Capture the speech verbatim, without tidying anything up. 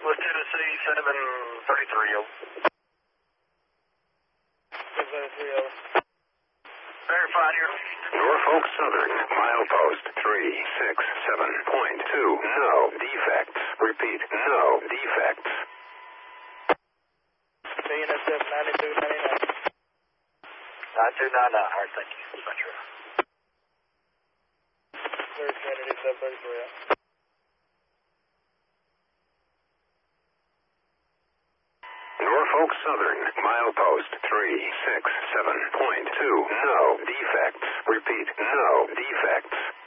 West Tennessee, seven thirty-three, over. seven thirty-three, over. Verified here. Norfolk Southern, milepost three six seven point two. No defects. Repeat, no defects. K N S F ninety-two ninety-nine. nine two nine nine, all right, thank you. Metro. Third Kennedy, seven thirty-three, over. Norfolk Southern, milepost three six seven point two. No defects. Repeat, no defects.